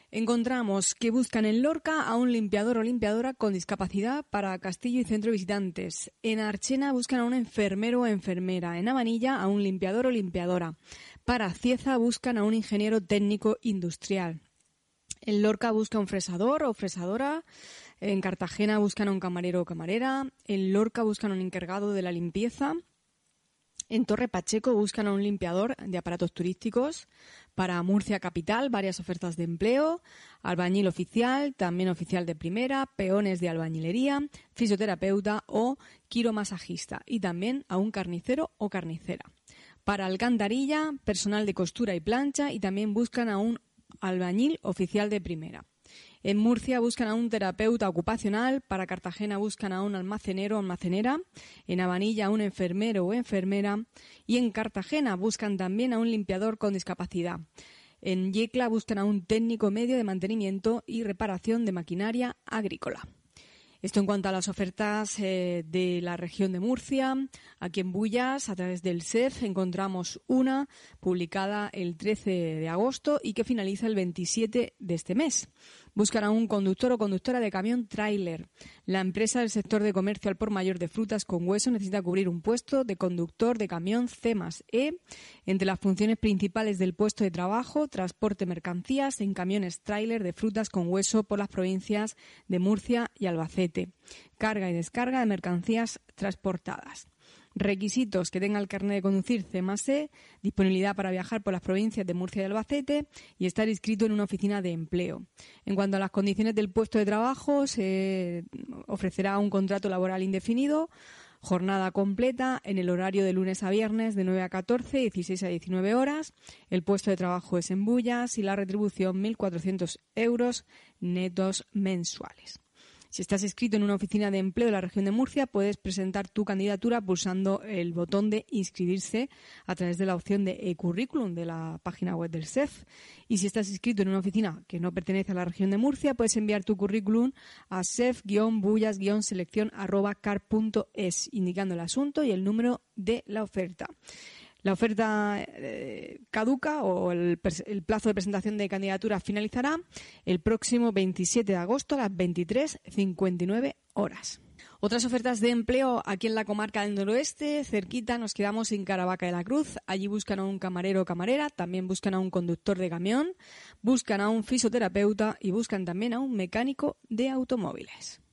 Encontramos que buscan en Lorca a un limpiador o limpiadora con discapacidad para Castillo y Centro de Visitantes. En Archena buscan a un enfermero o enfermera. En Abanilla a un limpiador o limpiadora. Para Cieza buscan a un ingeniero técnico industrial. En Lorca busca un fresador o fresadora. En Cartagena buscan a un camarero o camarera. En Lorca buscan a un encargado de la limpieza. En Torre Pacheco buscan a un limpiador de aparatos turísticos. Para Murcia Capital, varias ofertas de empleo, albañil oficial, también oficial de primera, peones de albañilería, fisioterapeuta o quiromasajista y también a un carnicero o carnicera. Para Alcantarilla, personal de costura y plancha y también buscan a un albañil oficial de primera. En Murcia buscan a un terapeuta ocupacional, para Cartagena buscan a un almacenero o almacenera, en Abanilla a un enfermero o enfermera y en Cartagena buscan también a un limpiador con discapacidad. En Yecla buscan a un técnico medio de mantenimiento y reparación de maquinaria agrícola. Esto en cuanto a las ofertas de la región de Murcia. Aquí en Bullas, a través del SEF, encontramos una publicada el 13 de agosto y que finaliza el 27 de este mes. Buscan a un conductor o conductora de camión tráiler. La empresa del sector de comercio al por mayor de frutas con hueso necesita cubrir un puesto de conductor de camión C+E. Entre las funciones principales del puesto de trabajo, transporte de mercancías en camiones tráiler de frutas con hueso por las provincias de Murcia y Albacete. Carga y descarga de mercancías transportadas. Requisitos: que tenga el carnet de conducir C+E, disponibilidad para viajar por las provincias de Murcia y Albacete y estar inscrito en una oficina de empleo. En cuanto a las condiciones del puesto de trabajo, se ofrecerá un contrato laboral indefinido, jornada completa en el horario de lunes a viernes de 9 a 14, 16 a 19 horas. El puesto de trabajo es en Bullas y la retribución 1.400 euros netos mensuales. Si estás inscrito en una oficina de empleo de la región de Murcia, puedes presentar tu candidatura pulsando el botón de inscribirse a través de la opción de e-currículum de la página web del SEF. Y si estás inscrito en una oficina que no pertenece a la región de Murcia, puedes enviar tu currículum a sef-bullas-selección@car.es, indicando el asunto y el número de la oferta. La oferta caduca o el plazo de presentación de candidaturas finalizará el próximo 27 de agosto a las 23:59 horas. Otras ofertas de empleo aquí en la comarca del noroeste, cerquita, nos quedamos en Caravaca de la Cruz. Allí buscan a un camarero o camarera, también buscan a un conductor de camión, buscan a un fisioterapeuta y buscan también a un mecánico de automóviles.